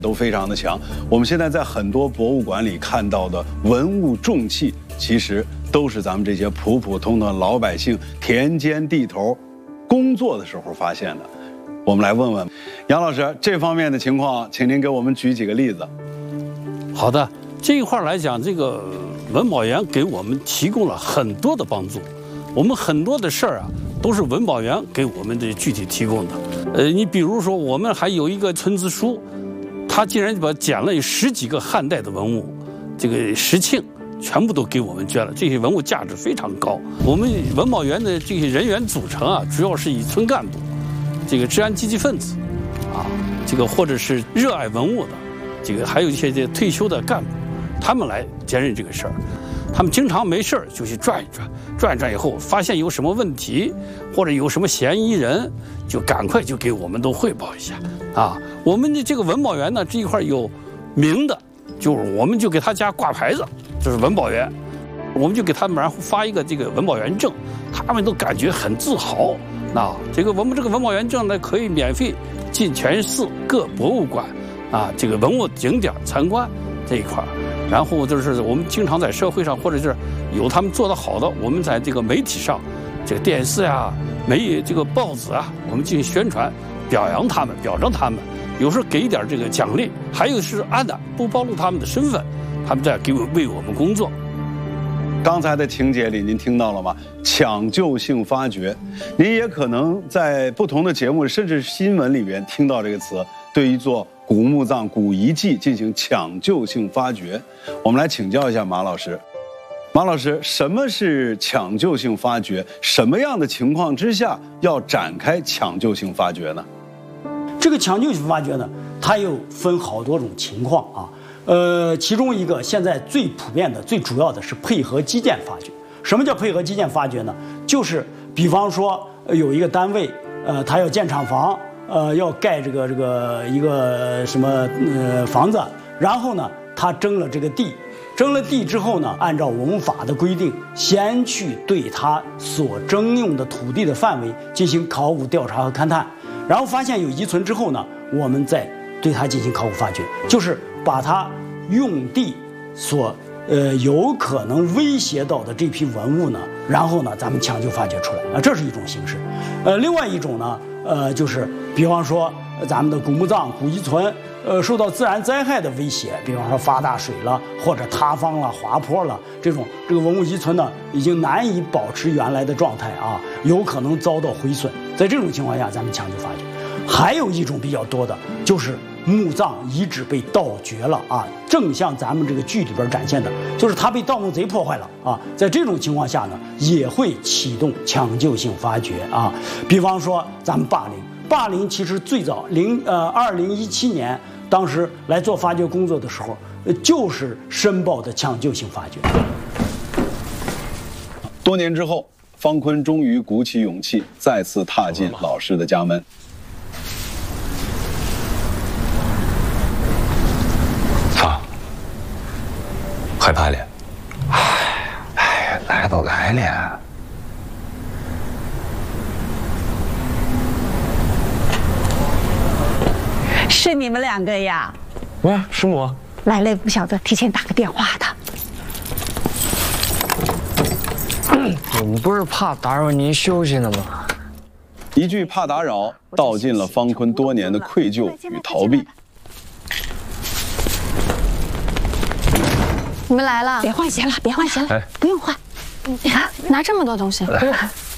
都非常的强。我们现在在很多博物馆里看到的文物重器，其实都是咱们这些普普通通的老百姓田间地头工作的时候发现的。我们来问问杨老师这方面的情况，请您给我们举几个例子。 好的，这一块来讲，这个文保员给我们提供了很多的帮助。我们很多的事儿啊，都是文保员给我们的具体提供的。你比如说，我们还有一个村支书，他竟然把捡了10几个汉代的文物，这个石磬全部都给我们捐了。这些文物价值非常高。我们文保员的这些人员组成啊，主要是以村干部、这个治安积极分子，啊，这个或者是热爱文物的，这个还有一些这退休的干部，他们来兼任这个事儿。他们经常没事儿就去转一转，转一转以后发现有什么问题或者有什么嫌疑人，就赶快就给我们都汇报一下啊。我们的这个文保员呢，这一块有名的，就是我们就给他家挂牌子，就是文保员，我们就给他们然后发一个这个文保员证，他们都感觉很自豪。那这个我们这个文保员证呢，可以免费进全市各博物馆啊，这个文物景点参观这一块。然后就是我们经常在社会上，或者是有他们做得好的，我们在这个媒体上，这个电视啊、这个报纸啊，我们进行宣传，表扬他们，表彰他们，有时候给一点这个奖励，还有是暗的，不暴露他们的身份，他们在为我们工作。 刚才的情节里，您听到了吗？抢救性发掘，您也可能在不同的节目甚至新闻里边听到这个词。对于做古墓葬、古遗迹进行抢救性发掘，我们来请教一下马老师。马老师，什么是抢救性发掘？什么样的情况之下要展开抢救性发掘呢？ 这个抢救性发掘呢，它又分好多种情况啊。其中一个现在最普遍的、最主要的是配合基建发掘。什么叫配合基建发掘呢？就是比方说有一个单位，它要建厂房。要盖这个一个什么房子，然后呢，他征了这个地，征了地之后呢，按照文物法的规定，先去对他所征用的土地的范围进行考古调查和勘探，然后发现有遗存之后呢，我们再对它进行考古发掘，就是把它用地所有可能威胁到的这批文物呢，然后呢，咱们抢救发掘出来啊，这是一种形式。另外一种呢。就是比方说咱们的古墓葬、古遗存，受到自然灾害的威胁，比方说发大水了，或者塌方了、滑坡了，这个文物遗存呢，已经难以保持原来的状态啊，有可能遭到毁损。在这种情况下，咱们抢救发掘。还有一种比较多的，就是墓葬遗址被盗掘了啊，正像咱们这个剧里边展现的，就是它被盗墓贼破坏了啊。在这种情况下呢，也会启动抢救性发掘啊。比方说咱们霸陵其实最早2017年当时来做发掘工作的时候，就是申报的抢救性发掘。 多年之后，方坤终于鼓起勇气，再次踏进老师的家门。 害怕了？来都来了。 是你们2个呀？ 喂，是我。 来了不晓得，提前打个电话的。 我们不是怕打扰您休息呢吗？ 一句怕打扰，道尽了方坤多年的愧疚与逃避。 你们来了， 别换鞋了，别换鞋了，不用换。 你看拿这么多东西，